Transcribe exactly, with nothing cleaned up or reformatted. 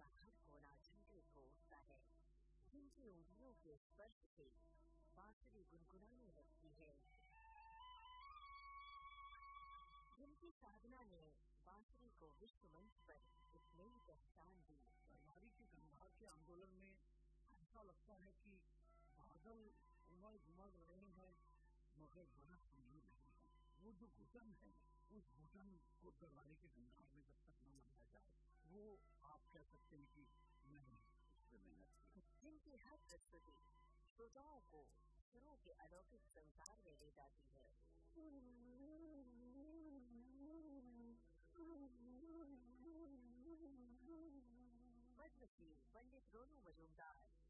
हर कोना झंकृत हो उठता है, जिनकी उंगलियों के स्पर्श से बांसुरी गुनगुनाने लगती है, जिनकी साधना ने बांसुरी को विश्व मंच पर एक नई पहचान दी। सरदारी के गंभीर के आंदोलन में ऐसा लगता है कि बादल उमड़ घुमड़ रहे हैं मगर बरस नहीं रही है। वो जो घुटन है उस घुटन को दरबारी के गंभीर में जब तक न लगाया जाए वो आप कह सकते हैं कि नहीं उसमें मेहनत की। जिनकी हर प्रस्तुति श्रोताओं को सुरों के अलौकिक संसार में ले जाती है। पद्मश्री पंडित रोनू मजूमदार